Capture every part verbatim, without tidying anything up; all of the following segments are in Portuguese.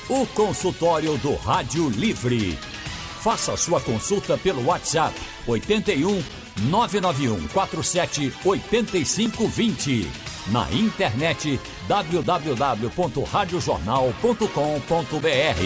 O consultório do Rádio Livre. Faça sua consulta pelo WhatsApp oito um nove nove um quatro sete oito cinco dois zero. Na internet w w w ponto rádio jornal ponto com ponto b r.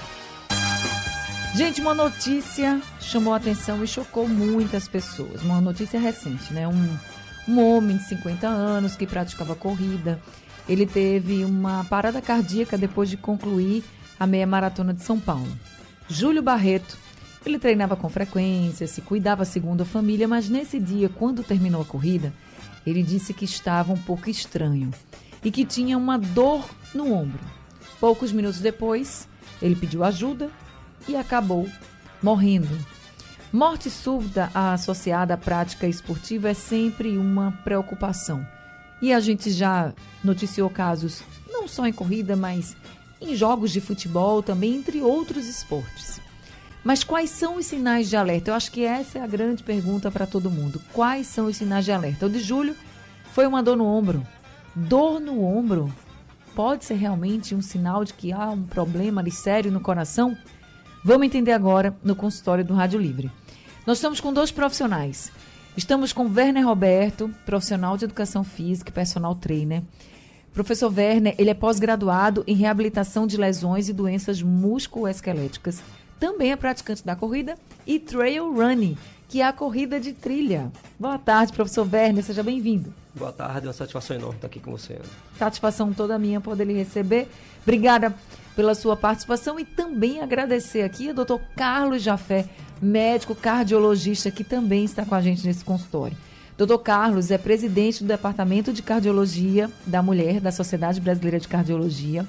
Gente, uma notícia chamou a atenção e chocou muitas pessoas. Uma notícia recente, né? Um, um homem de cinquenta anos que praticava corrida. Ele teve uma parada cardíaca depois de concluir a meia maratona de São Paulo. Júlio Barreto, ele treinava com frequência, se cuidava segundo a família, mas nesse dia, quando terminou a corrida, ele disse que estava um pouco estranho e que tinha uma dor no ombro. Poucos minutos depois, ele pediu ajuda e acabou morrendo. Morte súbita associada à prática esportiva é sempre uma preocupação. E a gente já noticiou casos não só em corrida, mas em jogos de futebol também, entre outros esportes. Mas quais são os sinais de alerta? Eu acho que essa é a grande pergunta para todo mundo. Quais são os sinais de alerta? O de Júlio foi uma dor no ombro. Dor no ombro pode ser realmente um sinal de que há um problema ali sério no coração? Vamos entender agora no consultório do Rádio Livre. Nós estamos com dois profissionais. Estamos com Werner Roberto, profissional de educação física e personal trainer. Professor Werner, ele é pós-graduado em reabilitação de lesões e doenças musculoesqueléticas. Também é praticante da corrida e trail running, que é a corrida de trilha. Boa tarde, professor Werner, seja bem-vindo. Boa tarde, é uma satisfação enorme estar aqui com você, Ana. Satisfação toda minha poder lhe receber. Obrigada pela sua participação e também agradecer aqui ao doutor Carlos Jafé, médico cardiologista, que também está com a gente nesse consultório. doutor Carlos é presidente do Departamento de Cardiologia da Mulher da Sociedade Brasileira de Cardiologia,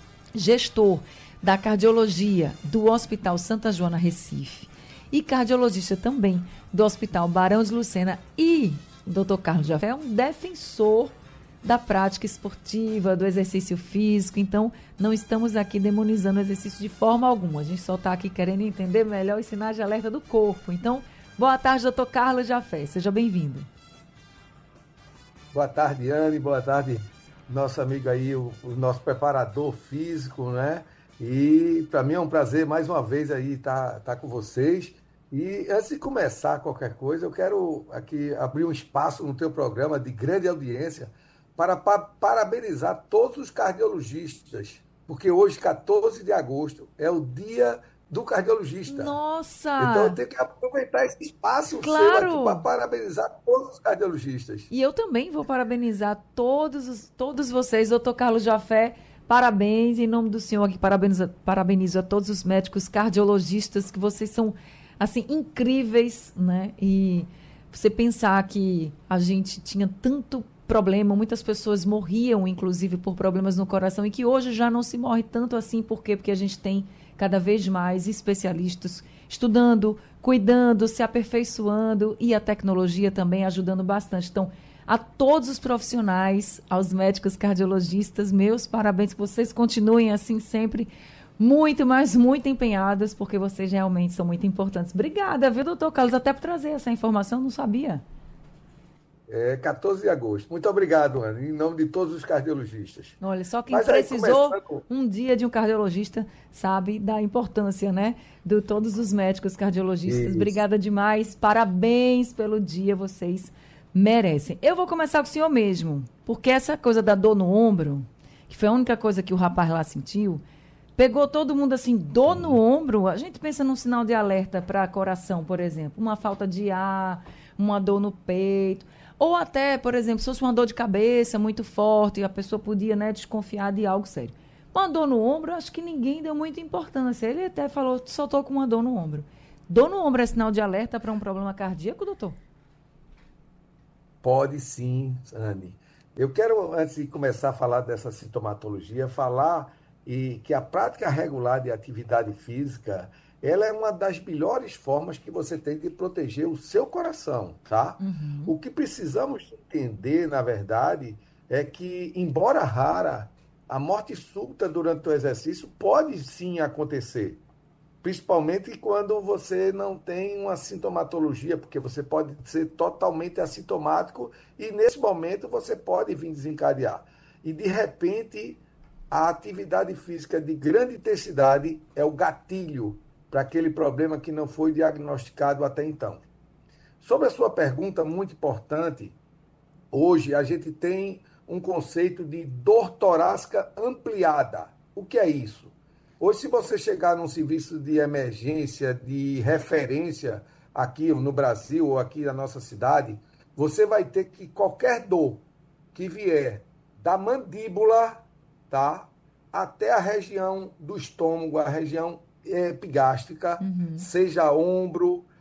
gestor da Cardiologia do Hospital Santa Joana, Recife, e cardiologista também do Hospital Barão de Lucena. E o doutor Carlos Jafé é um defensor da prática esportiva, do exercício físico. Então, não estamos aqui demonizando o exercício de forma alguma. A gente só está aqui querendo entender melhor os sinais de alerta do corpo. Então, boa tarde, doutor Carlos Jafé. Seja bem-vindo. Boa tarde, Anne. Boa tarde, nosso amigo aí, o, o nosso preparador físico, né? E para mim é um prazer mais uma vez aí estar, estar com vocês. E antes de começar qualquer coisa, eu quero aqui abrir um espaço no teu programa de grande audiência para, para parabenizar todos os cardiologistas, porque hoje, quatorze de agosto, é o dia do cardiologista. Nossa! Então eu tenho que aproveitar esse espaço claro. seu aqui para parabenizar todos os cardiologistas. E eu também vou parabenizar todos, os, todos vocês, doutor Carlos Jafé. Parabéns, em nome do senhor aqui, parabenizo, parabenizo a todos os médicos cardiologistas, que vocês são, assim, incríveis, né? E você pensar que a gente tinha tanto problema, muitas pessoas morriam, inclusive, por problemas no coração, e que hoje já não se morre tanto assim. Por quê? Porque a gente tem cada vez mais especialistas estudando, cuidando, se aperfeiçoando, e a tecnologia também ajudando bastante. Então, a todos os profissionais, aos médicos cardiologistas, meus parabéns, que vocês continuem assim sempre muito, mas muito empenhadas, porque vocês realmente são muito importantes. Obrigada, viu, doutor Carlos, até por trazer essa informação, não sabia. É quatorze de agosto. Muito obrigado, Ana, em nome de todos os cardiologistas. Olha, só quem Mas aí, precisou começando... um dia de um cardiologista sabe da importância, né, de todos os médicos cardiologistas. Isso. Obrigada demais, parabéns pelo dia, vocês merecem. Eu vou começar com o senhor mesmo, porque essa coisa da dor no ombro, que foi a única coisa que o rapaz lá sentiu, pegou todo mundo assim, dor no ombro. A gente pensa num sinal de alerta para coração, por exemplo, uma falta de ar, uma dor no peito, ou até, por exemplo, se fosse uma dor de cabeça muito forte, a pessoa podia, né, desconfiar de algo sério. Uma dor no ombro, acho que ninguém deu muita importância. Ele até falou, só estou com uma dor no ombro. Dor no ombro é sinal de alerta para um problema cardíaco, doutor? Pode sim, Anne. Eu quero, antes de começar a falar dessa sintomatologia, falar e, que a prática regular de atividade física, ela é uma das melhores formas que você tem de proteger o seu coração, tá? Uhum. O que precisamos entender, na verdade, é que, embora rara, a morte súbita durante o exercício pode sim acontecer. Principalmente quando você não tem uma sintomatologia, porque você pode ser totalmente assintomático e, nesse momento, você pode vir desencadear. E, de repente, a atividade física de grande intensidade é o gatilho para aquele problema que não foi diagnosticado até então. Sobre a sua pergunta, muito importante, hoje a gente tem um conceito de dor torácica ampliada. O que é isso? Hoje, se você chegar num serviço de emergência, de referência aqui no Brasil ou aqui na nossa cidade, você vai ter que qualquer dor que vier da mandíbula, tá, até a região do estômago, a região epigástrica, uhum. seja ombro,